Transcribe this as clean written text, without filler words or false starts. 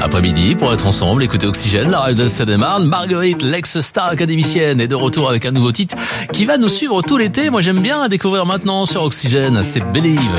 après-midi pour être ensemble, écouter Oxygène, la radio de Seine-et-Marne. Marguerite, l'ex-star académicienne, est de retour avec un nouveau titre qui va nous suivre tout l'été. Moi, j'aime bien découvrir maintenant sur Oxygène. C'est Believe.